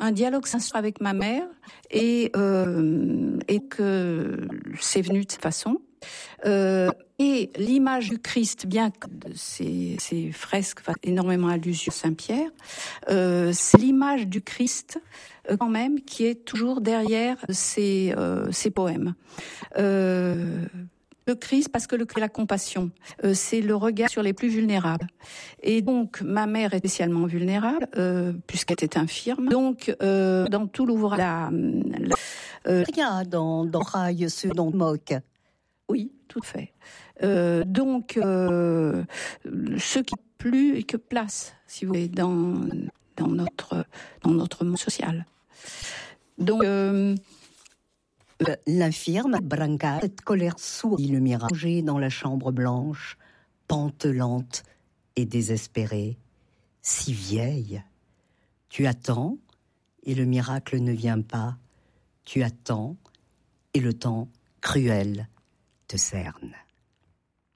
un dialogue s'instaure avec ma mère et que c'est venu de cette façon. Et l'image du Christ, bien que ces fresques fassent énormément allusion à Saint-Pierre, c'est l'image du Christ quand même qui est toujours derrière ces poèmes. Le Christ, parce que la compassion, c'est le regard sur les plus vulnérables. Et donc, ma mère est spécialement vulnérable, puisqu'elle était infirme. Donc, dans tout l'ouvrage, rien dans Rail se dont moque. Oui, tout à fait. Donc, ce qui plus que place, si vous voulez, dans notre monde social. Donc, l'infirme, Branca, cette colère sourde, le mirage dans la chambre blanche, pantelante et désespérée, si vieille. Tu attends, et le miracle ne vient pas. Tu attends, et le temps cruel te cerne.